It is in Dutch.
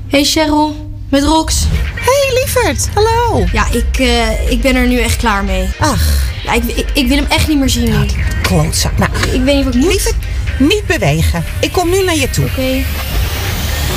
Hey Cheryl, met Rox. Hey lieverd, hallo. Ja, ik ben er nu echt klaar mee. Ach. Ja, ik wil hem echt niet meer zien nu. Klootzak. Nou, ik weet niet wat ik moet. Lieverd, niet bewegen. Ik kom nu naar je toe. Oké.